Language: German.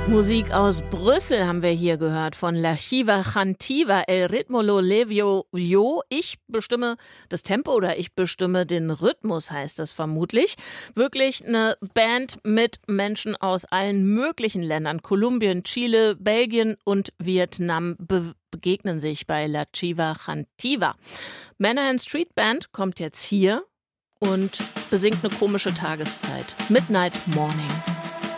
Musik aus Brüssel haben wir hier gehört von La Chiva Chantiva, El Ritmo lo Levio Yo. Ich bestimme das Tempo oder ich bestimme den Rhythmus, heißt das vermutlich. Wirklich eine Band mit Menschen aus allen möglichen Ländern. Kolumbien, Chile, Belgien und Vietnam begegnen sich bei La Chiva Chantiva. Manhattan Street Band kommt jetzt hier und besingt eine komische Tageszeit. Midnight Morning.